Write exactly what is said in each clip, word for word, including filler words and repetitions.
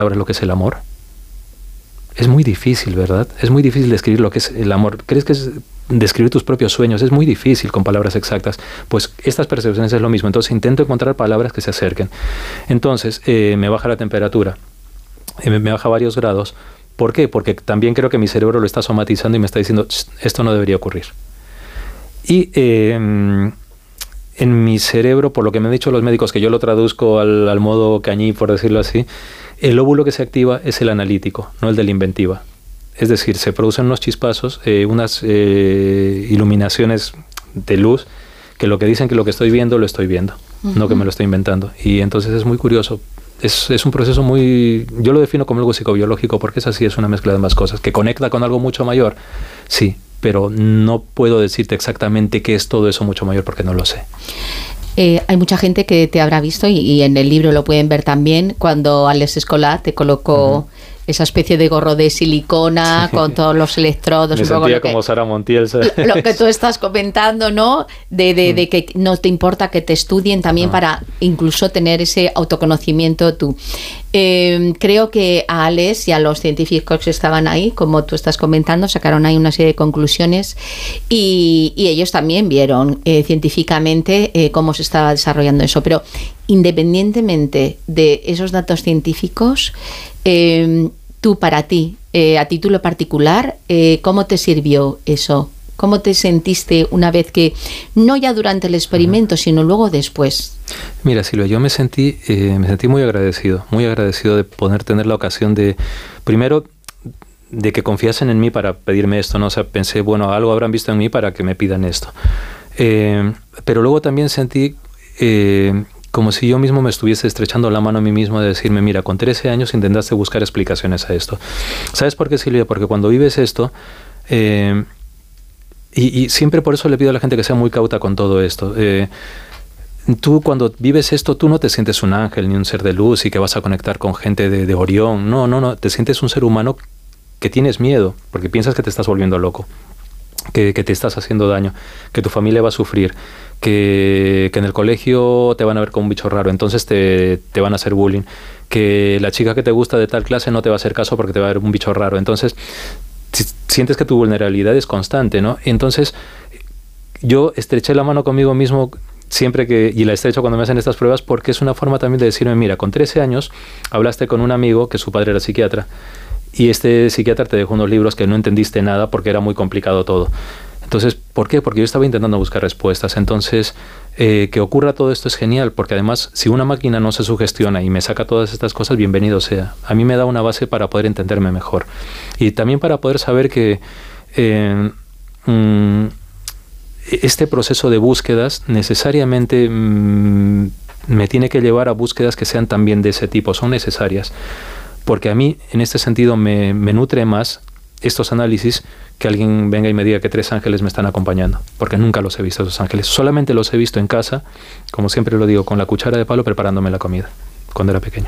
palabras lo que es el amor? Es muy difícil, ¿verdad? Es muy difícil describir lo que es el amor. ¿Crees que es describir tus propios sueños? Es muy difícil con palabras exactas. Pues estas percepciones es lo mismo. Entonces intento encontrar palabras que se acerquen. Entonces eh, me baja la temperatura, eh, me baja varios grados. ¿Por qué? Porque también creo que mi cerebro lo está somatizando y me está diciendo, esto no debería ocurrir. Y eh, en mi cerebro, por lo que me han dicho los médicos, que yo lo traduzco al, al modo cañí, por decirlo así, el lóbulo que se activa es el analítico, no el de la inventiva. Es decir, se producen unos chispazos, eh, unas eh, iluminaciones de luz, que lo que dicen que lo que estoy viendo, lo estoy viendo, uh-huh. no que me lo estoy inventando. Y entonces es muy curioso. Es, es un proceso muy... Yo lo defino como algo psicobiológico, porque es así, es una mezcla de más cosas. ¿Que conecta con algo mucho mayor? Sí, pero no puedo decirte exactamente qué es todo eso mucho mayor, porque no lo sé. Eh, hay mucha gente que te habrá visto y, y en el libro lo pueden ver también cuando Alex Escolar te colocó uh-huh. esa especie de gorro de silicona sí. con todos los electrodos. Me un sentía poco como que, Sara Montiel. ¿Sabes? Lo que tú estás comentando, ¿no? De, de, mm. de que no te importa que te estudien también no. para incluso tener ese autoconocimiento tú. Eh, creo que a Alex y a los científicos que estaban ahí, como tú estás comentando, sacaron ahí una serie de conclusiones y, y ellos también vieron eh, científicamente eh, cómo se estaba desarrollando eso. Pero independientemente de esos datos científicos, eh, tú para ti, eh, a título particular, eh, ¿cómo te sirvió eso? ¿Cómo te sentiste una vez que, no ya durante el experimento, sino luego después? Mira, Silvia, yo me sentí, eh, me sentí muy agradecido, muy agradecido de poder tener la ocasión de, primero, de que confiasen en mí para pedirme esto, ¿no? O sea, pensé, bueno, algo habrán visto en mí para que me pidan esto. Eh, pero luego también sentí eh, como si yo mismo me estuviese estrechando la mano a mí mismo de decirme, mira, con trece años intentaste buscar explicaciones a esto. ¿Sabes por qué, Silvia? Porque cuando vives esto... Eh, Y, y siempre por eso le pido a la gente que sea muy cauta con todo esto. Eh, tú cuando vives esto, tú no te sientes un ángel ni un ser de luz y que vas a conectar con gente de, de Orión. No, no, no. Te sientes un ser humano que tienes miedo porque piensas que te estás volviendo loco, que, que te estás haciendo daño, que tu familia va a sufrir, que, que en el colegio te van a ver como un bicho raro, entonces te, te van a hacer bullying, que la chica que te gusta de tal clase no te va a hacer caso porque te va a ver un bicho raro. Entonces... sientes que tu vulnerabilidad es constante, ¿no? Entonces, yo estreché la mano conmigo mismo siempre que, y la estrecho cuando me hacen estas pruebas, porque es una forma también de decirme, mira, con trece años hablaste con un amigo que su padre era psiquiatra, y este psiquiatra te dejó unos libros que no entendiste nada porque era muy complicado todo. Entonces, ¿por qué? Porque yo estaba intentando buscar respuestas. Entonces, eh, que ocurra todo esto es genial, porque además, si una máquina no se sugestiona y me saca todas estas cosas, bienvenido sea. A mí me da una base para poder entenderme mejor. Y también para poder saber que eh, mm, este proceso de búsquedas necesariamente mm, me tiene que llevar a búsquedas que sean también de ese tipo, son necesarias. Porque a mí, en este sentido, me, me nutre más estos análisis que alguien venga y me diga que tres ángeles me están acompañando, porque nunca los he visto esos ángeles, solamente los he visto en casa, como siempre lo digo, con la cuchara de palo preparándome la comida, cuando era pequeño.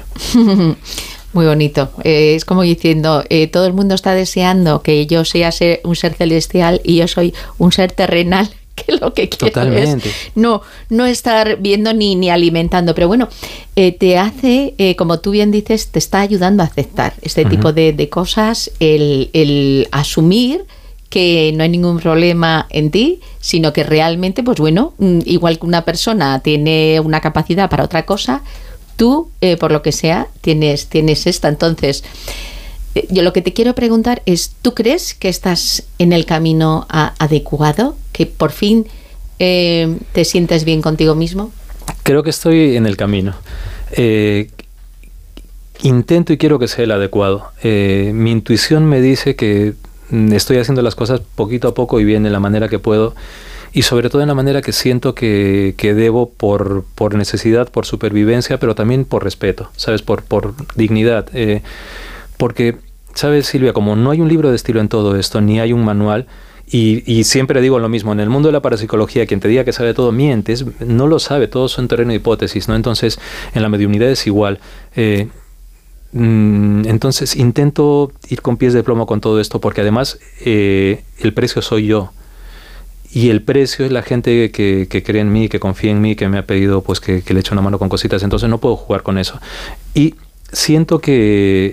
Muy bonito, eh, es como diciendo, eh, todo el mundo está deseando que yo sea ser un ser celestial y yo soy un ser terrenal, que lo que quiero Totalmente. es no, no estar viendo ni, ni alimentando, pero bueno, eh, te hace, eh, como tú bien dices, te está ayudando a aceptar este uh-huh. tipo de, de cosas, el, el asumir que no hay ningún problema en ti, sino que realmente, pues bueno, igual que una persona tiene una capacidad para otra cosa, tú, eh, por lo que sea, tienes, tienes esta. Entonces, eh, yo lo que te quiero preguntar es, ¿tú crees que estás en el camino a, adecuado? ¿Que por fin eh, te sientes bien contigo mismo? Creo que estoy en el camino. Eh, intento y quiero que sea el adecuado. Eh, mi intuición me dice que estoy haciendo las cosas poquito a poco y bien de la manera que puedo, y sobre todo en la manera que siento que, que debo por, por necesidad, por supervivencia, pero también por respeto, ¿sabes? Por, por dignidad. Eh, porque, ¿sabes, Silvia? Como no hay un libro de estilo en todo esto, ni hay un manual, y, y siempre digo lo mismo, en el mundo de la parapsicología, quien te diga que sabe todo, mientes, no lo sabe, todos son terreno de hipótesis, ¿no? Entonces, en la mediunidad es igual. Eh, Entonces intento ir con pies de plomo con todo esto, porque además eh, el precio soy yo, y el precio es la gente que, que cree en mí, que confía en mí, que me ha pedido pues que, que le eche una mano con cositas. Entonces no puedo jugar con eso. Y siento que